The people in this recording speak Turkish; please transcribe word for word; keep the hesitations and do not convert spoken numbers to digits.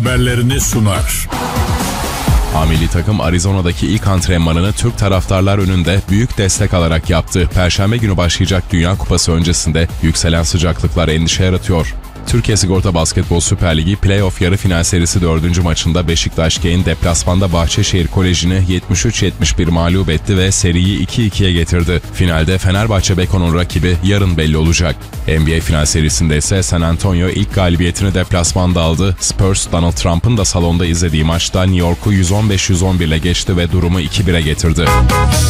haberlerini sunar. A milli takım Arizona'daki ilk antrenmanını Türk taraftarlar önünde büyük destek alarak yaptı. Perşembe günü başlayacak Dünya Kupası öncesinde yükselen sıcaklıklar endişe yaratıyor. Türkiye Sigorta Basketbol Süper Ligi Playoff yarı final serisi dördüncü maçında Beşiktaş Gain deplasmanda Bahçeşehir Koleji'ni yetmiş üç yetmiş bir mağlup etti ve seriyi iki ikiye getirdi. Finalde Fenerbahçe Beko'nun rakibi yarın belli olacak. N B A final serisinde ise San Antonio ilk galibiyetini deplasmanda aldı. Spurs, Donald Trump'ın da salonda izlediği maçta New York'u yüz on beş yüz on bir ile geçti ve durumu iki bire getirdi.